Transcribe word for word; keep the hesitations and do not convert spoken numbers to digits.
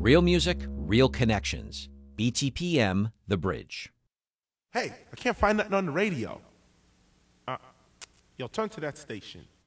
Real music, real connections. B T P M, The Bridge. Hey, I can't find nothing on the radio. Uh, yo, turn to that station.